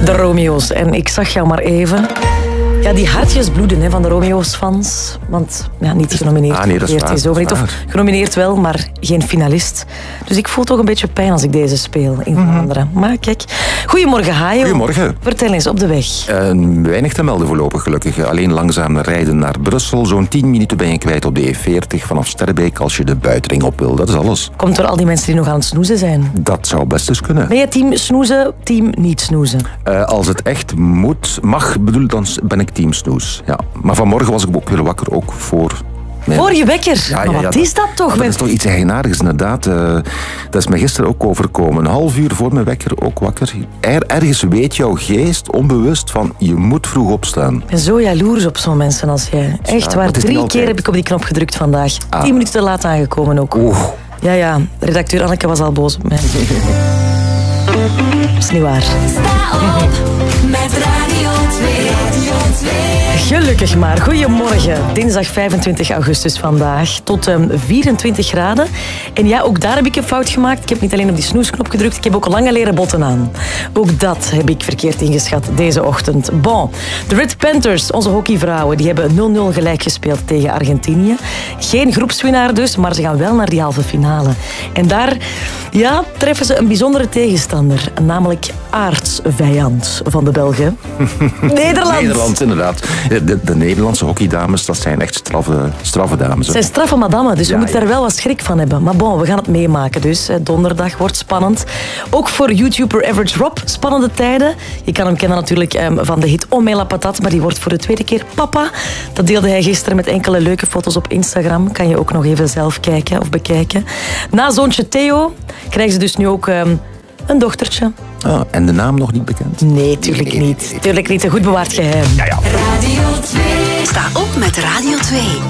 De Romeo's. En ik zag jou maar even. Ja, die hartjes bloeden hè, van de Romeo's-fans. Want ja, niet genomineerd. Nee, dat is waar. Is over niet. Of genomineerd wel, maar geen finalist. Dus ik voel toch een beetje pijn als ik deze speel in Vlaanderen. Maar kijk. Goedemorgen, Hajo. Goedemorgen. Vertel eens, op de weg. Weinig te melden voorlopig, gelukkig. Alleen langzaam rijden naar Brussel. Zo'n 10 minuten ben je kwijt op de E40 vanaf Sterbeek als je de buitenring op wil. Dat is alles. Komt door al die mensen die nog aan het snoezen zijn? Dat zou best eens kunnen. Ben je team snoezen, team niet snoezen? Als het echt mag, dan ben ik team snoes. Ja. Maar vanmorgen was ik ook weer wakker, ook voor... Voor je wekker? Ja, maar wat is dat toch? Dat is toch iets eigenaardigs, inderdaad. Dat is me gisteren ook overkomen. Een half uur voor mijn wekker ook wakker. Ergens weet jouw geest onbewust van, je moet vroeg opstaan. Ik ben zo jaloers op zo'n mensen als jij. Echt waar, 3 keer heb ik op die knop gedrukt vandaag. 10 minuten te laat aangekomen ook. Ja, redacteur Anneke was al boos op mij. Dat is niet waar. Sta op met Radio 2. Gelukkig maar. Goedemorgen. Dinsdag 25 augustus vandaag. Tot 24 graden. En ja, ook daar heb ik een fout gemaakt. Ik heb niet alleen op die snoesknop gedrukt, ik heb ook lange leren botten aan. Ook dat heb ik verkeerd ingeschat deze ochtend. Bon, de Red Panthers, onze hockeyvrouwen, die hebben 0-0 gelijk gespeeld tegen Argentinië. Geen groepswinnaar dus, maar ze gaan wel naar die halve finale. En daar treffen ze een bijzondere tegenstander. Namelijk aardsvijand van de Belgen. Nederland, inderdaad. De Nederlandse hockeydames, dat zijn echt straffe dames. Het zijn straffe madammen, dus we moeten daar wel wat schrik van hebben. Maar bon, we gaan het meemaken dus. Donderdag wordt spannend. Ook voor YouTuber Average Rob, spannende tijden. Je kan hem kennen natuurlijk van de hit Oh Mela Patat, maar die wordt voor de tweede keer papa. Dat deelde hij gisteren met enkele leuke foto's op Instagram. Kan je ook nog even zelf kijken of bekijken. Na zoontje Theo krijgen ze dus nu ook een dochtertje. En de naam nog niet bekend? Nee, tuurlijk niet. Tuurlijk niet. Een goed bewaard geheim. Ja. Radio 2. Sta op met Radio 2.